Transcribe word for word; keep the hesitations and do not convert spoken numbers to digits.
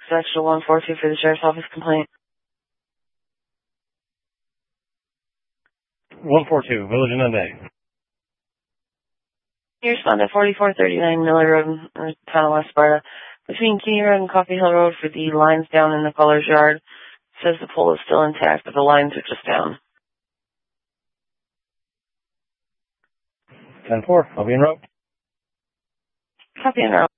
Extra one four two for the Sheriff's Office complaint. one four two, Village of Nunde. You respond at forty-four thirty-nine Miller Road, town of West Sparta. Between Key Road and Coffee Hill Road for the lines down in the Collar's yard. It says the pole is still intact, but the lines are just down. ten four, I'll be en route. Copy en route.